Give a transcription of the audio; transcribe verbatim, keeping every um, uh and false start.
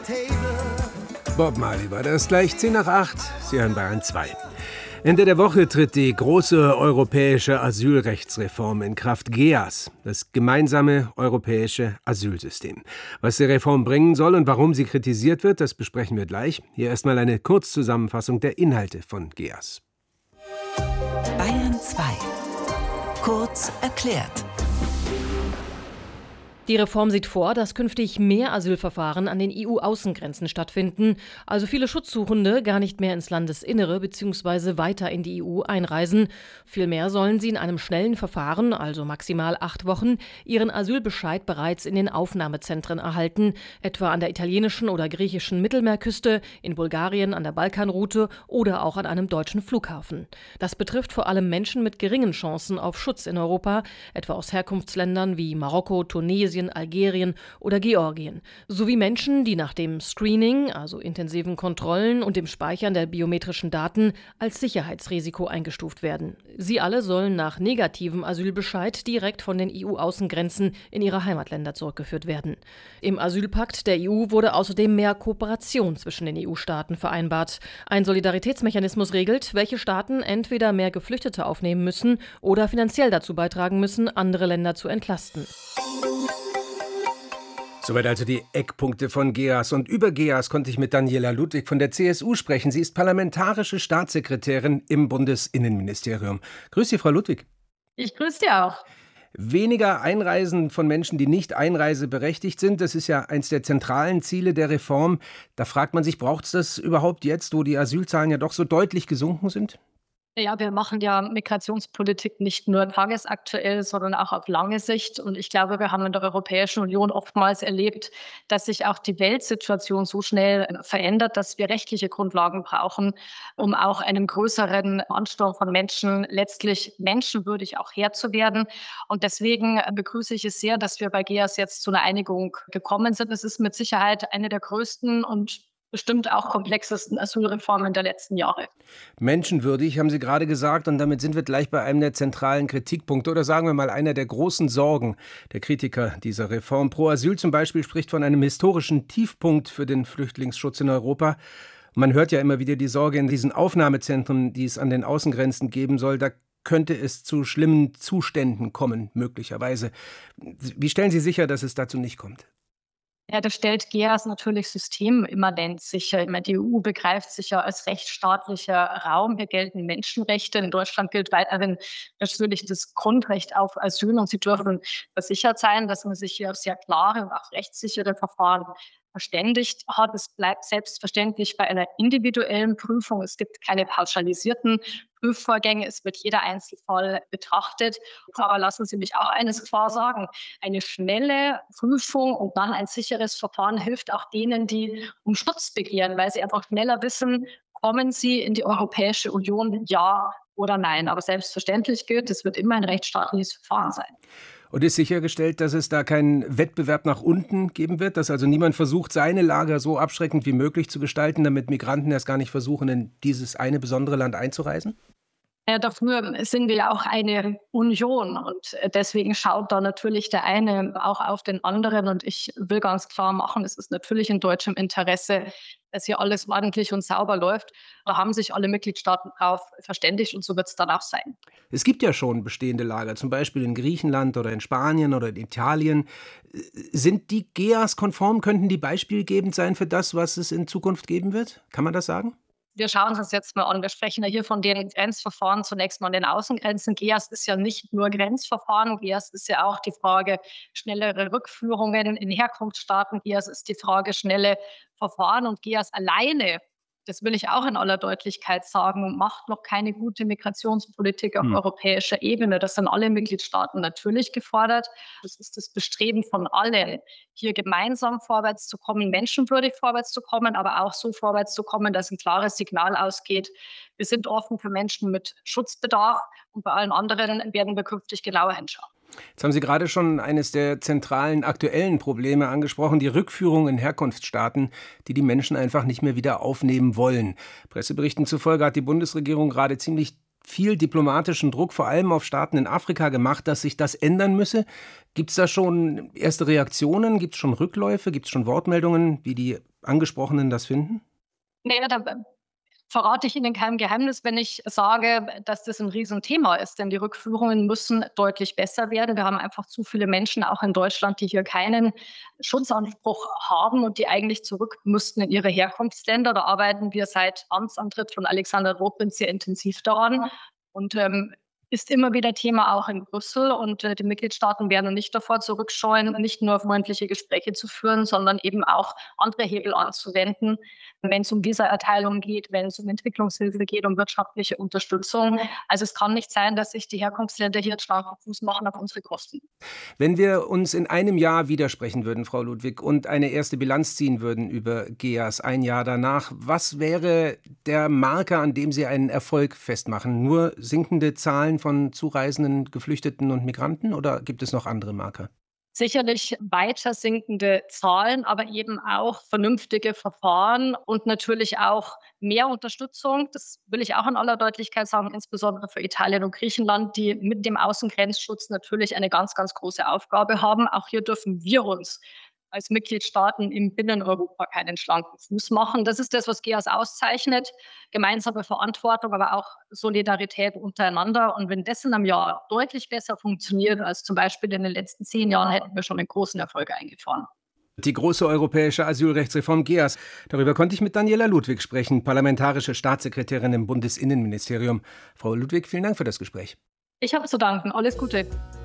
Bob Marley war das, gleich zehn nach acht. Sie hören Bayern zwei. Ende der Woche tritt die große europäische Asylrechtsreform in Kraft, G E A S, das gemeinsame europäische Asylsystem. Was die Reform bringen soll und warum sie kritisiert wird, das besprechen wir gleich. Hier erstmal eine Kurzzusammenfassung der Inhalte von G E A S. Bayern zwei. Kurz erklärt. Die Reform sieht vor, dass künftig mehr Asylverfahren an den E U-Außengrenzen stattfinden, also viele Schutzsuchende gar nicht mehr ins Landesinnere bzw. weiter in die E U einreisen. Vielmehr sollen sie in einem schnellen Verfahren, also maximal acht Wochen, ihren Asylbescheid bereits in den Aufnahmezentren erhalten, etwa an der italienischen oder griechischen Mittelmeerküste, in Bulgarien an der Balkanroute oder auch an einem deutschen Flughafen. Das betrifft vor allem Menschen mit geringen Chancen auf Schutz in Europa, etwa aus Herkunftsländern wie Marokko, Tunesien, Algerien oder Georgien, sowie Menschen, die nach dem Screening, also intensiven Kontrollen und dem Speichern der biometrischen Daten, als Sicherheitsrisiko eingestuft werden. Sie alle sollen nach negativem Asylbescheid direkt von den E U-Außengrenzen in ihre Heimatländer zurückgeführt werden. Im Asylpakt der E U wurde außerdem mehr Kooperation zwischen den E U-Staaten vereinbart. Ein Solidaritätsmechanismus regelt, welche Staaten entweder mehr Geflüchtete aufnehmen müssen oder finanziell dazu beitragen müssen, andere Länder zu entlasten. Soweit also die Eckpunkte von G E A S. Und über G E A S konnte ich mit Daniela Ludwig von der C S U sprechen. Sie ist parlamentarische Staatssekretärin im Bundesinnenministerium. Grüß Sie, Frau Ludwig. Ich grüße Sie auch. Weniger Einreisen von Menschen, die nicht einreiseberechtigt sind, das ist ja eines der zentralen Ziele der Reform. Da fragt man sich, braucht es das überhaupt jetzt, wo die Asylzahlen ja doch so deutlich gesunken sind? Ja, wir machen ja Migrationspolitik nicht nur tagesaktuell, sondern auch auf lange Sicht. Und ich glaube, wir haben in der Europäischen Union oftmals erlebt, dass sich auch die Weltsituation so schnell verändert, dass wir rechtliche Grundlagen brauchen, um auch einem größeren Ansturm von Menschen letztlich menschenwürdig auch Herr zu werden. Und deswegen begrüße ich es sehr, dass wir bei G E A S jetzt zu einer Einigung gekommen sind. Es ist mit Sicherheit eine der größten und bestimmt auch komplexesten Asylreformen der letzten Jahre. Menschenwürdig, haben Sie gerade gesagt, und damit sind wir gleich bei einem der zentralen Kritikpunkte oder sagen wir mal einer der großen Sorgen der Kritiker dieser Reform. Pro Asyl zum Beispiel spricht von einem historischen Tiefpunkt für den Flüchtlingsschutz in Europa. Man hört ja immer wieder die Sorge in diesen Aufnahmezentren, die es an den Außengrenzen geben soll, da könnte es zu schlimmen Zuständen kommen, möglicherweise. Wie stellen Sie sicher, dass es dazu nicht kommt? Ja, das stellt G E A S natürlich systemimmanent sicher. Ich meine, die E U begreift sich ja als rechtsstaatlicher Raum. Hier gelten Menschenrechte. In Deutschland gilt weiterhin natürlich das Grundrecht auf Asyl. Und Sie dürfen versichert sein, dass man sich hier auf sehr klare und auch rechtssichere Verfahren verständigt hat. Es bleibt selbstverständlich bei einer individuellen Prüfung. Es gibt keine pauschalisierten Prüfvorgänge. Es wird jeder Einzelfall betrachtet. Aber lassen Sie mich auch eines klar sagen. Eine schnelle Prüfung und dann ein sicheres Verfahren hilft auch denen, die um Schutz begehren, weil sie einfach schneller wissen, kommen sie in die Europäische Union, ja oder nein. Aber selbstverständlich gilt, es wird immer ein rechtsstaatliches Verfahren sein. Und ist sichergestellt, dass es da keinen Wettbewerb nach unten geben wird, dass also niemand versucht, seine Lager so abschreckend wie möglich zu gestalten, damit Migranten erst gar nicht versuchen, in dieses eine besondere Land einzureisen? Ja, dafür sind wir ja auch eine Union und deswegen schaut da natürlich der eine auch auf den anderen und ich will ganz klar machen, es ist natürlich in deutschem Interesse, dass hier alles ordentlich und sauber läuft. Da haben sich alle Mitgliedstaaten darauf verständigt und so wird es dann auch sein. Es gibt ja schon bestehende Lager, zum Beispiel in Griechenland oder in Spanien oder in Italien. Sind die G E A S-konform? Könnten die beispielgebend sein für das, was es in Zukunft geben wird? Kann man das sagen? Wir schauen uns das jetzt mal an. Wir sprechen ja hier von den Grenzverfahren zunächst mal an den Außengrenzen. G E A S ist ja nicht nur Grenzverfahren. G E A S ist ja auch die Frage schnellere Rückführungen in Herkunftsstaaten. G E A S ist die Frage schnelle Verfahren. Und G E A S alleine, das will ich auch in aller Deutlichkeit sagen, macht noch keine gute Migrationspolitik auf hm. europäischer Ebene. Das sind alle Mitgliedstaaten natürlich gefordert. Das ist das Bestreben von allen, hier gemeinsam vorwärts zu kommen, menschenwürdig vorwärts zu kommen, aber auch so vorwärts zu kommen, dass ein klares Signal ausgeht. Wir sind offen für Menschen mit Schutzbedarf und bei allen anderen werden wir künftig genauer hinschauen. Jetzt haben Sie gerade schon eines der zentralen aktuellen Probleme angesprochen, die Rückführung in Herkunftsstaaten, die die Menschen einfach nicht mehr wieder aufnehmen wollen. Presseberichten zufolge hat die Bundesregierung gerade ziemlich viel diplomatischen Druck, vor allem auf Staaten in Afrika gemacht, dass sich das ändern müsse. Gibt es da schon erste Reaktionen? Gibt es schon Rückläufe? Gibt es schon Wortmeldungen, wie die Angesprochenen das finden? Naja, da verrate ich Ihnen kein Geheimnis, wenn ich sage, dass das ein Riesenthema ist, denn die Rückführungen müssen deutlich besser werden. Wir haben einfach zu viele Menschen, auch in Deutschland, die hier keinen Schutzanspruch haben und die eigentlich zurück müssten in ihre Herkunftsländer. Da arbeiten wir seit Amtsantritt von Alexander Dobrindt sehr intensiv daran und ähm, ist immer wieder Thema auch in Brüssel. Und äh, die Mitgliedstaaten werden nicht davor zurückscheuen, nicht nur freundliche Gespräche zu führen, sondern eben auch andere Hebel anzuwenden, wenn es um Visaerteilung geht, wenn es um Entwicklungshilfe geht, um wirtschaftliche Unterstützung. Also es kann nicht sein, dass sich die Herkunftsländer hier einen starken Fuß machen auf unsere Kosten. Wenn wir uns in einem Jahr widersprechen würden, Frau Ludwig, und eine erste Bilanz ziehen würden über G E A S ein Jahr danach, was wäre der Marker, an dem Sie einen Erfolg festmachen? Nur sinkende Zahlen von zureisenden Geflüchteten und Migranten oder gibt es noch andere Marker? Sicherlich weiter sinkende Zahlen, aber eben auch vernünftige Verfahren und natürlich auch mehr Unterstützung. Das will ich auch in aller Deutlichkeit sagen, insbesondere für Italien und Griechenland, die mit dem Außengrenzschutz natürlich eine ganz, ganz große Aufgabe haben. Auch hier dürfen wir uns als Mitgliedstaaten im Binnen-Europa keinen schlanken Fuß machen. Das ist das, was G E A S auszeichnet. Gemeinsame Verantwortung, aber auch Solidarität untereinander. Und wenn das in einem Jahr deutlich besser funktioniert als zum Beispiel in den letzten zehn Jahren, hätten wir schon einen großen Erfolg eingefahren. Die große europäische Asylrechtsreform G E A S. Darüber konnte ich mit Daniela Ludwig sprechen, parlamentarische Staatssekretärin im Bundesinnenministerium. Frau Ludwig, vielen Dank für das Gespräch. Ich habe zu danken. Alles Gute.